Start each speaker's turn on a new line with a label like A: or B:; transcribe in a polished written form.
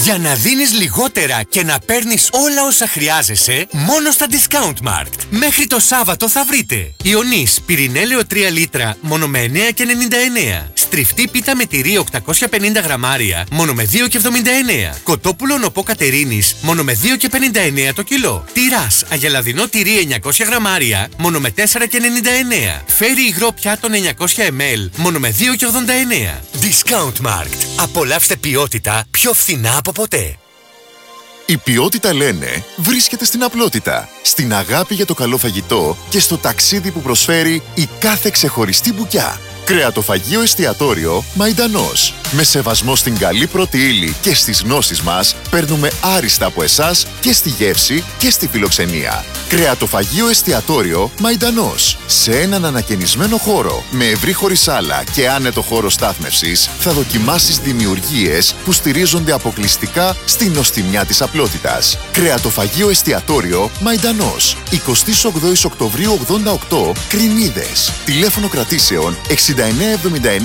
A: Για να δίνεις λιγότερα και να παίρνεις όλα όσα χρειάζεσαι, μόνο στα Discountmarkt. Μέχρι το Σάββατο θα βρείτε Ιωνής Πυρηνέλαιο 3 λίτρα μόνο με 9,99. Στριφτή πίτα με τυρί 850 γραμμάρια μόνο με 2,79. Κοτόπουλο νοπό Κατερίνης μόνο με 2,59 το κιλό. Τυράς αγελαδινό τυρί 900 γραμμάρια μόνο με 4,99. Φέρι υγρό πιάτων 900 ml μόνο με 2,89. Discountmarkt. Απολαύστε ποιότητα πιο φθηνά από ποτέ.
B: Η ποιότητα, λένε, βρίσκεται στην απλότητα, στην αγάπη για το καλό φαγητό και στο ταξίδι που προσφέρει η κάθε ξεχωριστή μπουκιά. Κρεατοφαγείο εστιατόριο Μαϊντανός. Με σεβασμό στην καλή πρώτη ύλη και στις γνώσεις μας, παίρνουμε άριστα από εσάς και στη γεύση και στη φιλοξενία. Κρεατοφαγείο εστιατόριο Μαϊντανός. Σε έναν ανακαινισμένο χώρο, με ευρύ χωρισάλα και άνετο χώρο στάθμευσης, θα δοκιμάσεις δημιουργίες που στηρίζονται αποκλειστικά στην νοστιμιά της απλότητας. Κρεατοφαγείο εστιατόριο Μαϊντανός. 28 Οκτωβρίου 88, Κρινίδες. Τηλέφωνο κρατήσεων 6979